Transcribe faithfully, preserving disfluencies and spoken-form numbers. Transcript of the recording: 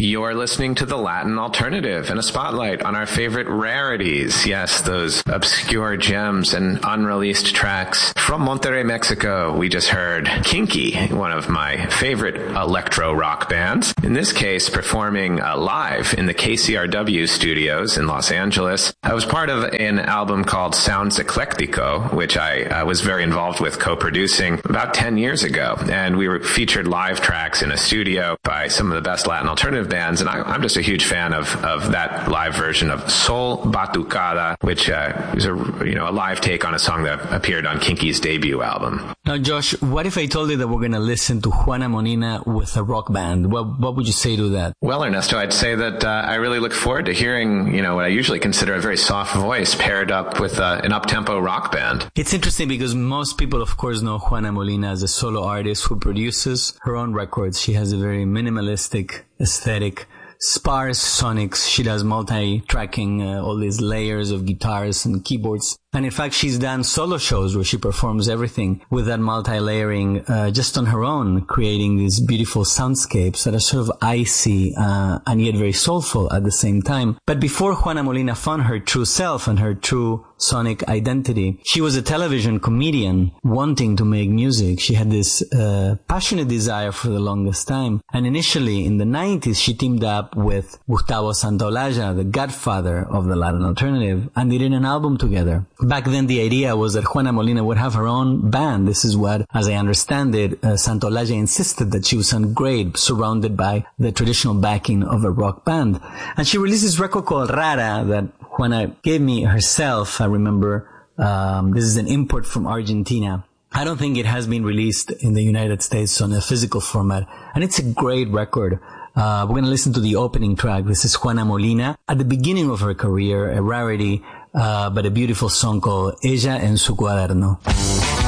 You're listening to the Latin Alternative and a spotlight on our favorite rarities. Yes, those obscure gems and unreleased tracks. From Monterrey, Mexico, we just heard Kinky, one of my favorite electro rock bands. In this case, performing uh, live in the K C R W studios in Los Angeles. I was part of an album called Sounds Eclectico, which I uh, was very involved with co-producing about ten years ago. And we were featured live tracks in a studio by some of the best Latin alternative bands, and I, I'm just a huge fan of, of that live version of Sol Batucada, which uh, is a you know a live take on a song that appeared on Kinky's debut album. Now, Josh, what if I told you that we're going to listen to Juana Molina with a rock band? What what would you say to that? Well, Ernesto, I'd say that uh, I really look forward to hearing you know what I usually consider a very soft voice paired up with uh, an up-tempo rock band. It's interesting because most people, of course, know Juana Molina as a solo artist who produces her own records. She has a very minimalistic aesthetic, sparse sonics. She does multi-tracking, uh, all these layers of guitars and keyboards. And in fact, she's done solo shows where she performs everything with that multi-layering uh, just on her own, creating these beautiful soundscapes that are sort of icy uh, and yet very soulful at the same time. But before Juana Molina found her true self and her true sonic identity, she was a television comedian wanting to make music. She had this uh, passionate desire for the longest time. And initially, in the nineties, she teamed up with Gustavo Santaolalla, the godfather of the Latin alternative, and they did an album together. Back then, the idea was that Juana Molina would have her own band. This is what, as I understand it, uh, Santaolalla insisted that she would sound great, surrounded by the traditional backing of a rock band. And she released this record called Rara that Juana gave me herself. I remember um, this is an import from Argentina. I don't think it has been released in the United States on a physical format. And it's a great record. Uh, we're going to listen to the opening track. This is Juana Molina at the beginning of her career, a rarity, uh, but a beautiful song called Ella en su cuaderno.